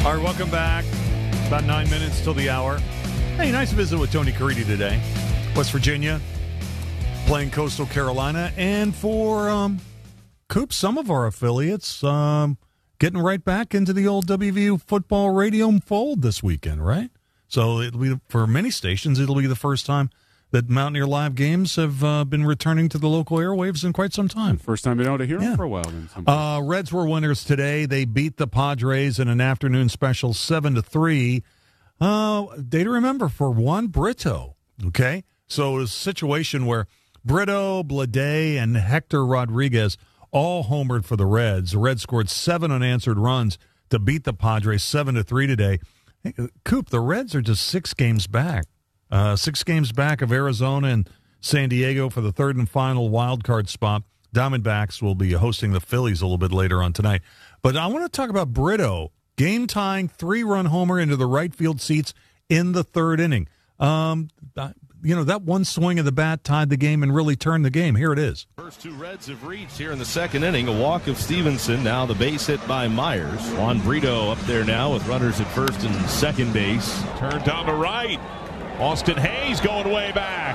All right, welcome back. About 9 minutes till the hour. Hey, nice visit with Tony Caridi today. West Virginia playing Coastal Carolina. And for Coop, some of our affiliates getting right back into the old WVU football radio fold this weekend, right? So it'll be, for many stations, it'll be the first time that Mountaineer Live games have been returning to the local airwaves in quite some time. First time been able to hear them for a while. Reds were winners today. They beat the Padres in an afternoon special 7-3. Day to remember for Juan Brito. Okay, so it was a situation where Brito, Blade, and Hector Rodriguez all homered for the Reds. The Reds scored 7 unanswered runs to beat the Padres 7-3 today. Hey, Coop, the Reds are just 6 games back. 6 games back of Arizona and San Diego for the third and final wild card spot. Diamondbacks will be hosting the Phillies a little bit later on tonight. But I want to talk about Brito. Game-tying 3-run homer into the right field seats in the third inning. That one swing of the bat tied the game and really turned the game. Here it is. First 2 Reds have reached here in the second inning. A walk of Stevenson. Now the base hit by Myers. Juan Brito up there now with runners at first and second base. Turned down the right. Austin Hayes going way back.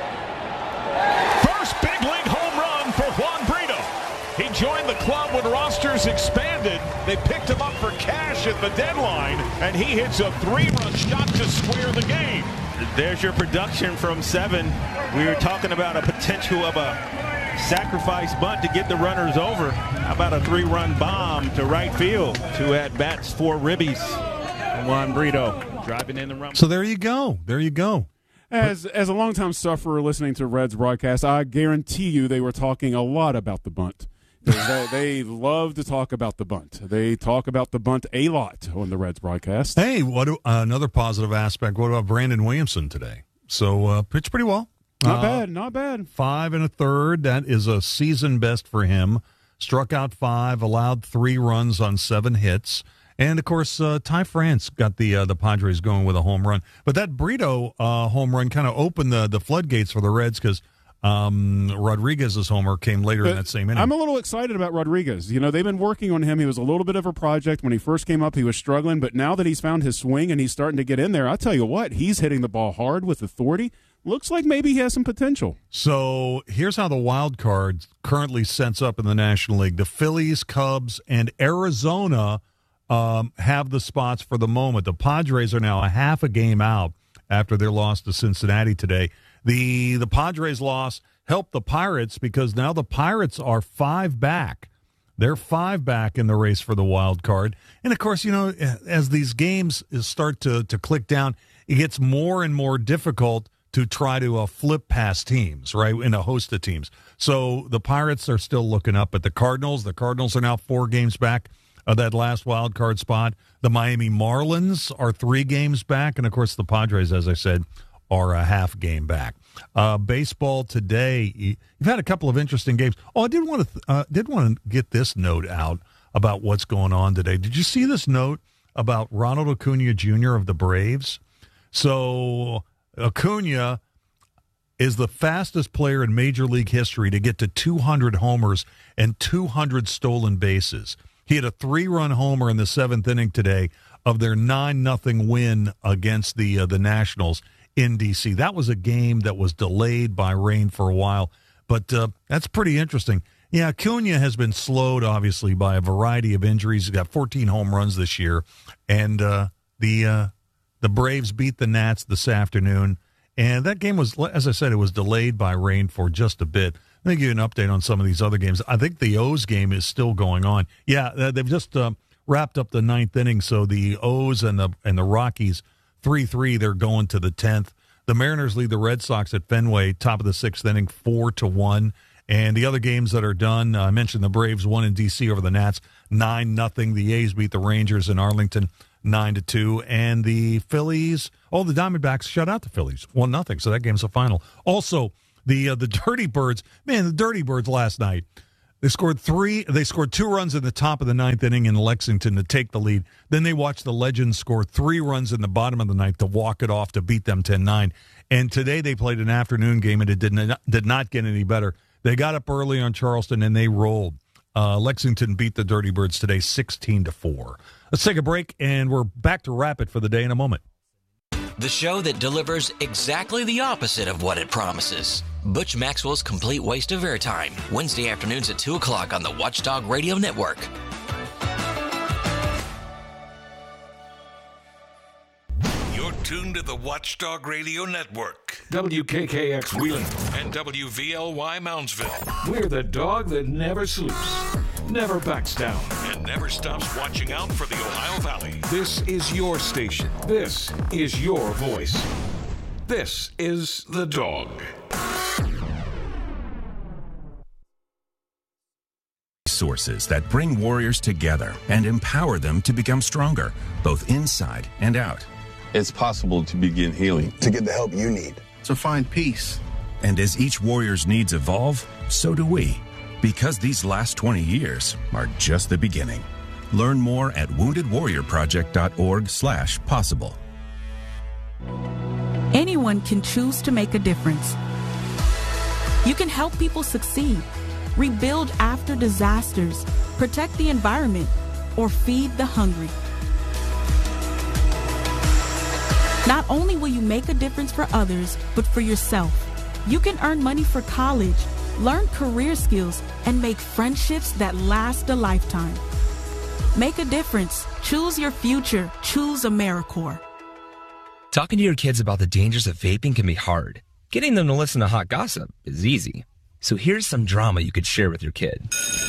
First big league home run for Juan Brito. He joined the club when rosters expanded. They picked him up for cash at the deadline, and he hits a 3-run shot to square the game. There's your production from 7. We were talking about a potential of a sacrifice bunt to get the runners over. How about a 3-run bomb to right field? 2 at-bats, 4 ribbies. And Juan Brito driving in the run. So there you go. There you go. As a longtime sufferer listening to Reds broadcast, I guarantee you they were talking a lot about the bunt. They love to talk about the bunt. They talk about the bunt a lot on the Reds broadcast. Hey, another positive aspect. What about Brandon Williamson today? So pitched pretty well. Not bad. 5 1/3. That is a season best for him. Struck out 5, allowed 3 runs on 7 hits. And, of course, Ty France got the Padres going with a home run. But that Brito home run kind of opened the floodgates for the Reds because Rodriguez's homer came later in that same inning. I'm a little excited about Rodriguez. They've been working on him. He was a little bit of a project. When he first came up, he was struggling. But now that he's found his swing and he's starting to get in there, I'll tell you what, he's hitting the ball hard with authority. Looks like maybe he has some potential. So here's how the wild card currently sets up in the National League. The Phillies, Cubs, and Arizona have the spots for the moment. The Padres are now a half a game out after their loss to Cincinnati today. The Padres loss helped the Pirates because now the Pirates are 5 back. They're 5 back in the race for the wild card. And, of course, as these games start to click down, it gets more and more difficult to try to flip past teams, right, in a host of teams. So the Pirates are still looking up at the Cardinals. The Cardinals are now 4 games back of that last wild card spot. The Miami Marlins are 3 games back. And, of course, the Padres, as I said, are a half game back. Baseball today, you've had a couple of interesting games. Oh, I did want to get this note out about what's going on today. Did you see this note about Ronald Acuna Jr. of the Braves? So Acuna is the fastest player in Major League history to get to 200 homers and 200 stolen bases. He had a 3-run homer in the 7th inning today of their 9-0 win against the Nationals in D.C. That was a game that was delayed by rain for a while, but that's pretty interesting. Yeah, Acuna has been slowed, obviously, by a variety of injuries. He's got 14 home runs this year, and the Braves beat the Nats this afternoon, and that game was, as I said, it was delayed by rain for just a bit. Let me give you an update on some of these other games. I think the O's game is still going on. Yeah, they've just wrapped up the 9th inning, so the O's and the Rockies 3-3, they're going to the 10th. The Mariners lead the Red Sox at Fenway, top of the 6th inning, 4-1. And the other games that are done, I mentioned the Braves won in D.C. over the Nats, 9-0. The A's beat the Rangers in Arlington, 9-2. And the Phillies, the Diamondbacks shut out the Phillies, 1-0. So that game's a final. Also, the Dirty Birds, the Dirty Birds last night, They scored 2 runs in the top of the 9th inning in Lexington to take the lead. Then they watched the Legends score 3 runs in the bottom of the 9th to walk it off to beat them 10-9. And today they played an afternoon game, and it did not get any better. They got up early on Charleston, and they rolled. Lexington beat the Dirty Birds today 16-4. Let's take a break, and we're back to wrap it for the day in a moment. The show that delivers exactly the opposite of what it promises. Butch Maxwell's Complete Waste of Airtime, Wednesday afternoons at 2 o'clock on the Watchdog Radio Network. You're tuned to the Watchdog Radio Network. WKKX Wheeling. And WVLY Moundsville. We're the dog that never sleeps, never backs down, and never stops watching out for the Ohio Valley. This is your station. This is your voice. This is The Dog. Resources that bring warriors together and empower them to become stronger, both inside and out. It's possible to begin healing, to get the help you need, to find peace. And as each warrior's needs evolve, so do we. Because these last 20 years are just the beginning. Learn more at woundedwarriorproject.org/possible. Anyone can choose to make a difference. You can help people succeed, rebuild after disasters, protect the environment, or feed the hungry. Not only will you make a difference for others, but for yourself. You can earn money for college, learn career skills, and make friendships that last a lifetime. Make a difference. Choose your future. Choose AmeriCorps. Talking to your kids about the dangers of vaping can be hard. Getting them to listen to hot gossip is easy. So here's some drama you could share with your kid.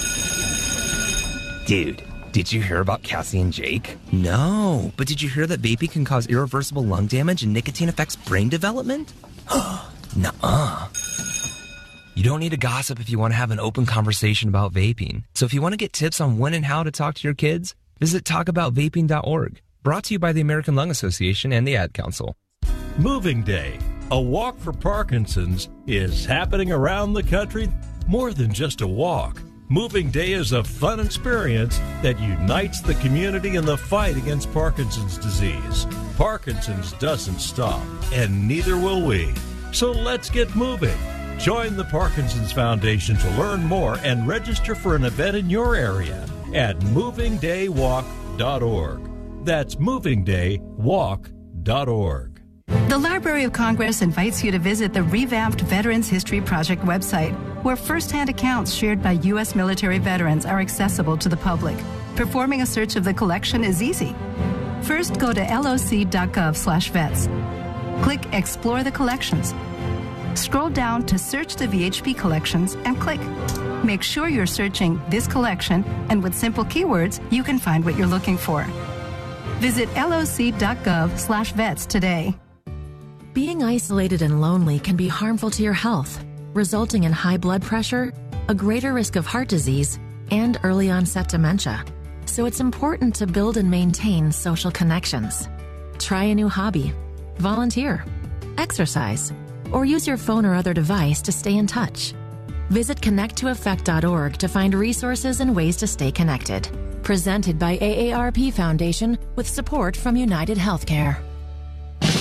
Dude, did you hear about Cassie and Jake? No, but did you hear that vaping can cause irreversible lung damage and nicotine affects brain development? Nuh-uh. You don't need to gossip if you want to have an open conversation about vaping. So if you want to get tips on when and how to talk to your kids, visit talkaboutvaping.org. Brought to you by the American Lung Association and the Ad Council. Moving Day, a walk for Parkinson's, is happening around the country. More than just a walk. Moving Day is a fun experience that unites the community in the fight against Parkinson's disease. Parkinson's doesn't stop, and neither will we. So let's get moving. Join the Parkinson's Foundation to learn more and register for an event in your area at movingdaywalk.org. That's movingdaywalk.org. The Library of Congress invites you to visit the revamped Veterans History Project website, where first-hand accounts shared by U.S. military veterans are accessible to the public. Performing a search of the collection is easy. First, go to loc.gov/vets. Click Explore the Collections. Scroll down to Search the VHP Collections and click. Make sure you're searching this collection, and with simple keywords, you can find what you're looking for. Visit loc.gov/vets today. Being isolated and lonely can be harmful to your health, resulting in high blood pressure, a greater risk of heart disease, and early onset dementia. So it's important to build and maintain social connections. Try a new hobby, volunteer, exercise, or use your phone or other device to stay in touch. Visit connecttoeffect.org to find resources and ways to stay connected. Presented by AARP Foundation with support from United Healthcare.